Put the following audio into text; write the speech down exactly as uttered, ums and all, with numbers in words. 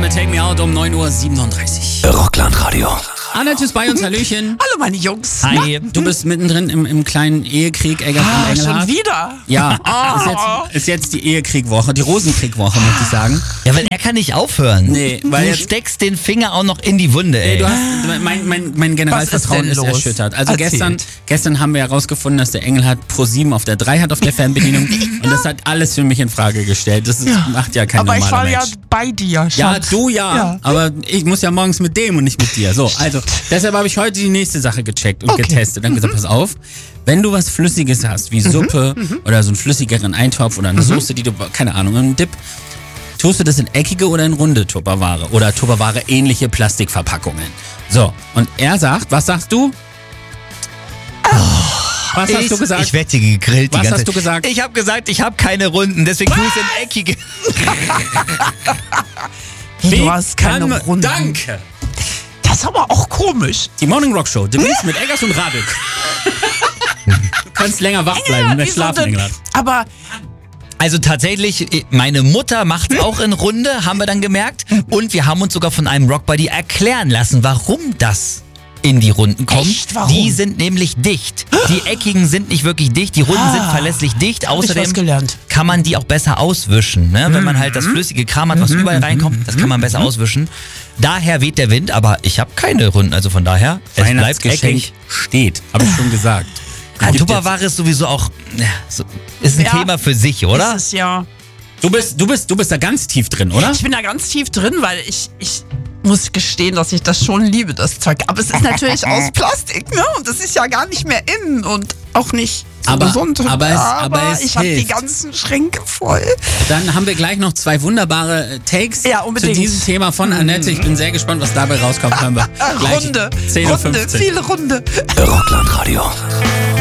mit Take Me Out um neun Uhr siebenunddreißig. Rockland-Radio. Annette ist bei uns, Hallöchen. Hallo meine Jungs. Hi, du bist mittendrin im, im kleinen Ehekrieg, Eggers Ah, und schon Engelhardt. wieder? Ja, ist, jetzt, ist jetzt die Ehekriegwoche, die Rosenkriegwoche, möchte ich sagen. Ja, weil er kann nicht aufhören. Nee, weil du jetzt- steckst den Finger auch noch in die Wunde, ey. Ey, du hast, mein, mein, mein Generalvertrauen Was ist, ist denn los? erschüttert. Also Erzählt. gestern, gestern haben wir herausgefunden, dass der Engelhardt Pro sieben auf der drei hat auf der Fernbedienung. Und das hat alles für mich in Frage gestellt. Das ist, macht ja kein Aber ich normaler war Mensch. ja bei dir, Schatz. Ja, du ja, Ja. aber ich muss ja morgens mit dem und nicht mit dir. So, also deshalb habe ich heute die nächste Sache gecheckt und Okay. getestet. Dann gesagt, pass auf, wenn du was Flüssiges hast, wie Suppe oder so einen flüssigeren Eintopf oder eine Soße, die du, keine Ahnung, einen Dip, tust du das in eckige oder in runde Tupperware oder Tupperware ähnliche Plastikverpackungen. So, und er sagt, was sagst du? Was hast ich, du gesagt? Ich werde hier gegrillt die Was ganze hast Zeit. du gesagt? Ich habe gesagt, ich habe keine Runden, deswegen tue ich es in eckige. Hey, du hast keine kann man- Runden. Danke. Das ist aber auch komisch. Die Morning Rock Show, demnächst mit Eggers und Radek. Du kannst länger wach bleiben, mehr Wieso schlafen, denn? Engelhardt. Aber Also tatsächlich, meine Mutter macht auch in Runde, haben wir dann gemerkt. Und wir haben uns sogar von einem Rockbuddy erklären lassen, warum das in die Runden kommt. Echt? Warum? Die sind nämlich dicht. Die eckigen sind nicht wirklich dicht, die Runden sind verlässlich dicht. hab ich Außerdem was gelernt. kann man die auch besser auswischen. Ne? Wenn man halt das flüssige Kram hat, was überall reinkommt, das kann man besser auswischen. Daher weht der Wind, aber ich habe keine Runden, also von daher, es bleibt Weihnachtsgeschenk eckig. steht, habe ich schon gesagt. Ja, Gibt Tupperware ist sowieso auch, ja, so, ist ein Ja. Thema für sich, oder? Das ist ja. Du bist, du bist, du bist da ganz tief drin, oder? Ich bin da ganz tief drin, weil ich, ich muss gestehen, dass ich das schon liebe, das Zeug. Aber es ist natürlich aus Plastik, ne? Und das ist ja gar nicht mehr innen und auch nicht so Aber- gesund. aber es- aber es ich habe die hilft. ganzen Schränke voll. Dann haben wir gleich noch zwei wunderbare äh, Takes Ja, zu unbedingt. diesem Thema von Annette. Ich bin sehr gespannt, was dabei rauskommt. Hören wir gleich Runde, zehn Uhr Runde, fünfzehn. viele Runde. Rockland-Radio.